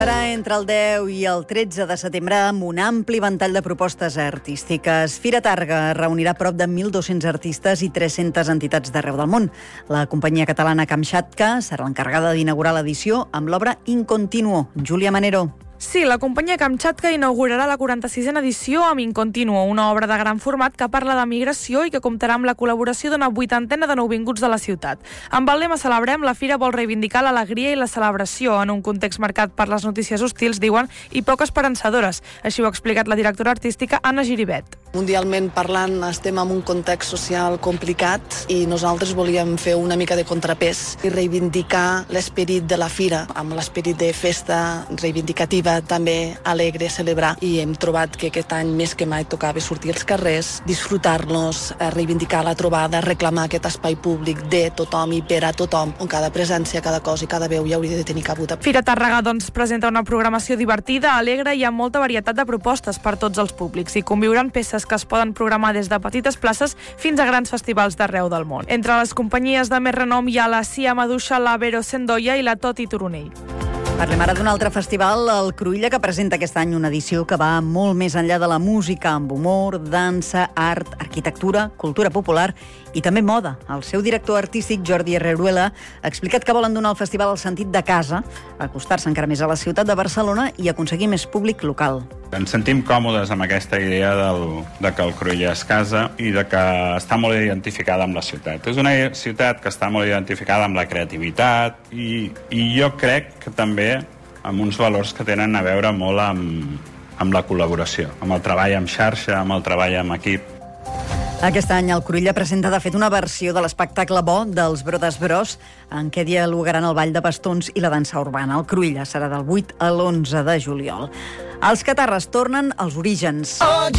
Serà entre el 10 i el 13 de setembre amb un ampli ventall de propostes artístiques. Fira Targa reunirà prop de 1.200 artistes i 300 entitats d'arreu del món. La companyia catalana Kamchatka serà l'encarregada d'inaugurar l'edició amb l'obra In Continuo. Júlia Manero. Sí, la companyia Kamchatka inaugurarà la 46a edició amb In Continuo, una obra de gran format que parla de migració i que comptarà amb la col·laboració d'una 80ena de nouvinguts de la ciutat. Amb el lema Celebrem, la fira vol reivindicar l'alegria i la celebració en un context marcat per les notícies hostils, diuen, i poc esperançadores. Així ho ha explicat la directora artística Anna Giribet. Mundialment parlant, estem en un context social complicat i nosaltres volíem fer una mica de contrapès i reivindicar l'esperit de la fira, amb l'esperit de festa reivindicativa, també alegre, celebrar, i hem trobat que aquest any més que mai tocava sortir als carrers, disfrutar-nos, reivindicar la trobada, reclamar aquest espai públic de tothom i per a tothom, on cada presència, cada cos i cada veu hi hauria de tenir cabuda. Fira Tàrrega, doncs, presenta una programació divertida, alegre i amb molta varietat de propostes per tots els públics. Hi conviuran peces que es poden programar des de petites places fins a grans festivals d'arreu del món. Entre les companyies de més renom hi ha la Sia Madusha, la Vero Sendoya i la Toti Turonell. Parlem ara d'un altre festival, el Cruïlla, que presenta aquest any una edició que va molt més enllà de la música, amb humor, dansa, art, arquitectura, cultura popular i també moda. El seu director artístic, Jordi Herreruela, ha explicat que volen donar al festival el sentit de casa, acostar-se encara més a la ciutat de Barcelona i aconseguir més públic local. Ens sentim còmodes amb aquesta idea de que el Cruïlla és casa i de que està molt identificada amb la ciutat. És una ciutat que està molt identificada amb la creativitat i jo crec que també amb uns valors que tenen a veure molt amb la col·laboració, amb el treball en xarxa, amb el treball en equip. Aquest any el Cruïlla presenta, de fet, una versió de l'espectacle Bo dels Brothers Bros, en què dialogaran el ball de bastons i la dansa urbana. El Cruïlla serà del 8 a l'11 de juliol. Els catarres tornen als orígens.